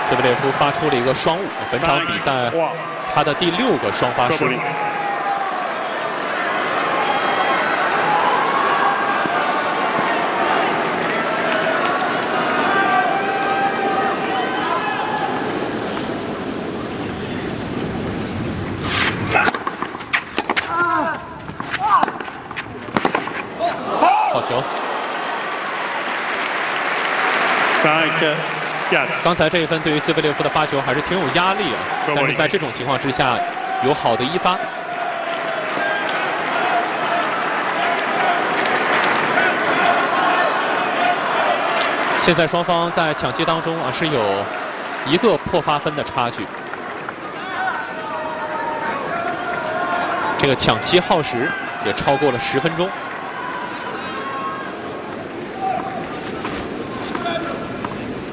兹维列夫发出了一个双误，本场比赛他的第6个双发失误。好球！刚才这一分对于兹维列夫的发球还是挺有压力啊，但是在这种情况之下，有好的一发。现在双方在抢七当中啊是有1个破发分的差距，这个抢七耗时也超过了10分钟。